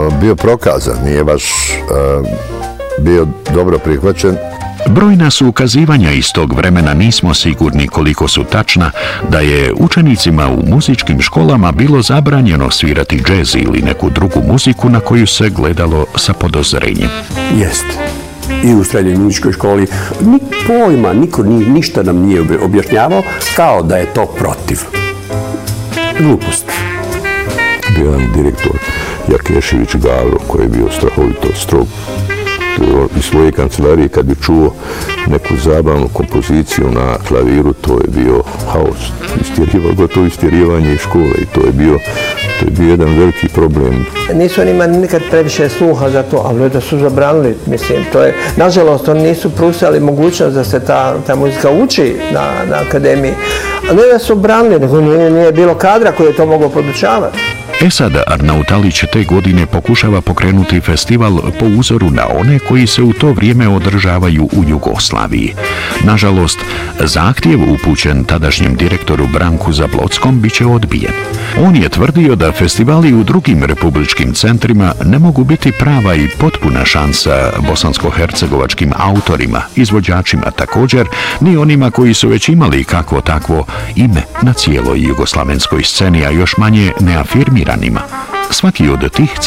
bio prokazan, nije baš bio dobro prihvaćen. Brojna su ukazivanja iz tog vremena, nismo sigurni koliko su tačna, da je učenicima u muzičkim školama bilo zabranjeno svirati džez ili neku drugu muziku na koju se gledalo sa podozrenjem. Jeste. I u srednjoj muzičkoj školi ni pojma, niko ništa nam nije objašnjavao, kao da je to protiv. Glupost. Bio jedan direktor Jakešević Gavro, koji je bio strahovito strog. Iz svoje kancelarije kad bi čuo neku zabavnu kompoziciju na klaviru, to je bio haos, gotovo istjerivanje iz škole i to je bio jedan veliki problem. Nisu oni imali nikad previše sluha za to, ali da su zabranili, mislim, to je, nažalost, oni nisu pružali mogućnost da se ta muzika uči na akademiji, a ne da su branili, nego nije bilo kadra koji je to mogao podučavati. Sad Arnautalić te godine pokušava pokrenuti festival po uzoru na one koji se u to vrijeme održavaju u Jugoslaviji. Nažalost, zahtjev upućen tadašnjem direktoru Branku Zablockom biće odbijen. On je tvrdio da festivali u drugim republičkim centrima ne mogu biti prava i potpuna šansa bosansko-hercegovačkim autorima, izvođačima također, ni onima koji su već imali kakvo takvo ime na cijeloj jugoslavenskoj sceni, a još manje neafirmiranima. Svaki od tih